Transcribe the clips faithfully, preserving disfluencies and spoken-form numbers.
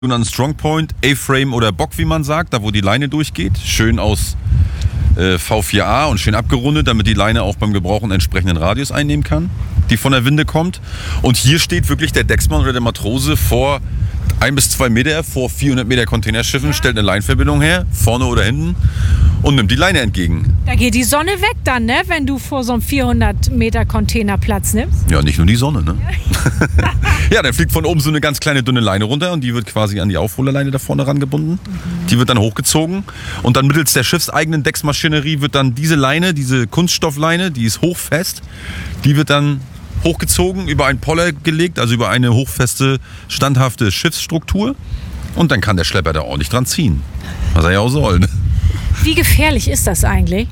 Und dann Strong Point, A-Frame oder Bock, wie man sagt, da wo die Leine durchgeht. Schön aus äh, V vier A und schön abgerundet, damit die Leine auch beim Gebrauch einen entsprechenden Radius einnehmen kann, die von der Winde kommt. Und hier steht wirklich der Decksmann oder der Matrose vor ein bis zwei Meter, vor vierhundert Meter Containerschiffen, stellt eine Leinverbindung her, vorne oder hinten, und nimmt die Leine entgegen. Da geht die Sonne weg dann, ne? Wenn du vor so einem vierhundert Meter Container Platz nimmst. Ja, nicht nur die Sonne, ne? Ja, dann fliegt von oben so eine ganz kleine, dünne Leine runter und die wird quasi an die Aufholerleine da vorne rangebunden. Mhm. Die wird dann hochgezogen und dann mittels der schiffseigenen Decksmaschinerie wird dann diese Leine, diese Kunststoffleine, die ist hochfest, die wird dann hochgezogen, über einen Poller gelegt, also über eine hochfeste, standhafte Schiffsstruktur, und dann kann der Schlepper da ordentlich dran ziehen. Was er ja auch soll, ne? Wie gefährlich ist das eigentlich?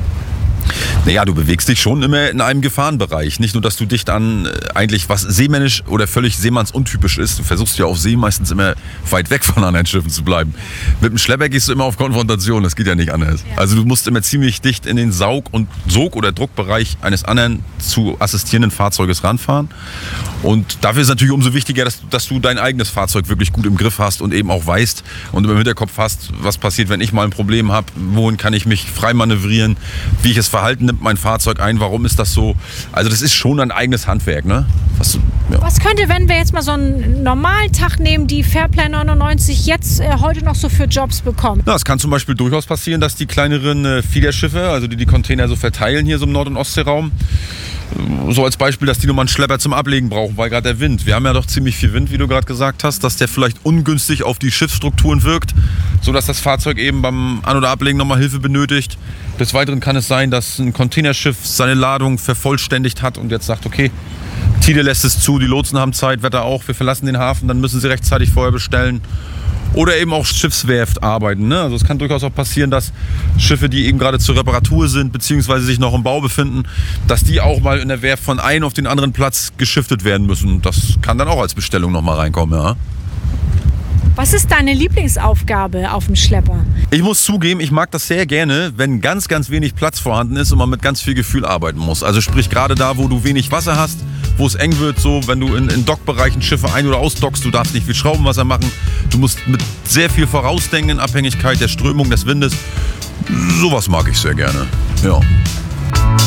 Naja, du bewegst dich schon immer in einem Gefahrenbereich. Nicht nur, dass du dicht an äh, eigentlich was seemännisch oder völlig seemannsuntypisch ist. Du versuchst ja auf See meistens immer weit weg von anderen Schiffen zu bleiben. Mit dem Schlepper gehst du immer auf Konfrontation, das geht ja nicht anders. Ja. Also du musst immer ziemlich dicht in den Saug- und Sog- oder Druckbereich eines anderen zu assistierenden Fahrzeuges ranfahren. Und dafür ist es natürlich umso wichtiger, dass, dass du dein eigenes Fahrzeug wirklich gut im Griff hast und eben auch weißt und im Hinterkopf hast, was passiert, wenn ich mal ein Problem habe, wohin kann ich mich frei manövrieren, wie ich es verhalten, nimmt mein Fahrzeug ein, warum ist das so? Also das ist schon ein eigenes Handwerk, ne? Was, ja. Was könnte, wenn wir jetzt mal so einen normalen Tag nehmen, die Fairplay neunundneunzig jetzt äh, heute noch so für Jobs bekommen? Ja, es kann zum Beispiel durchaus passieren, dass die kleineren äh, Fiederschiffe, also die die Container so verteilen hier so im Nord- und Ostseeraum, so als Beispiel, dass die nur mal einen Schlepper zum Ablegen brauchen, weil gerade der Wind, wir haben ja doch ziemlich viel Wind, wie du gerade gesagt hast, dass der vielleicht ungünstig auf die Schiffsstrukturen wirkt, sodass das Fahrzeug eben beim An- oder Ablegen nochmal Hilfe benötigt. Des Weiteren kann es sein, dass ein Containerschiff seine Ladung vervollständigt hat und jetzt sagt, okay, Tide lässt es zu, die Lotsen haben Zeit, Wetter auch, wir verlassen den Hafen, dann müssen sie rechtzeitig vorher bestellen. Oder eben auch Schiffswerft arbeiten, ne? Also es kann durchaus auch passieren, dass Schiffe, die eben gerade zur Reparatur sind, beziehungsweise sich noch im Bau befinden, dass die auch mal in der Werft von einem auf den anderen Platz geschiftet werden müssen. Das kann dann auch als Bestellung noch mal reinkommen, ja. Was ist deine Lieblingsaufgabe auf dem Schlepper? Ich muss zugeben, ich mag das sehr gerne, wenn ganz, ganz wenig Platz vorhanden ist und man mit ganz viel Gefühl arbeiten muss. Also sprich gerade da, wo du wenig Wasser hast, wo es eng wird, so wenn du in, in Dockbereichen Schiffe ein- oder ausdockst, du darfst nicht viel Schraubenwasser machen, du musst mit sehr viel vorausdenken in Abhängigkeit der Strömung des Windes. Sowas mag ich sehr gerne, ja.